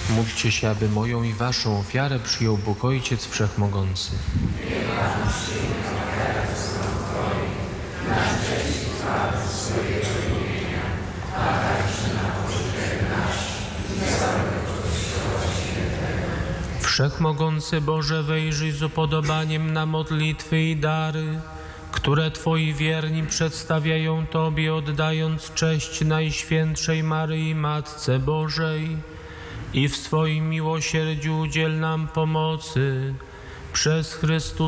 Módlcie się, aby moją i waszą ofiarę przyjął Bóg Ojciec Wszechmogący. Wszechmogący Boże, wejrzyj z upodobaniem na modlitwy i dary, które Twoi wierni przedstawiają Tobie, oddając cześć Najświętszej Maryi, Matce Bożej, i w swoim miłosierdziu udziel nam pomocy przez Chrystusa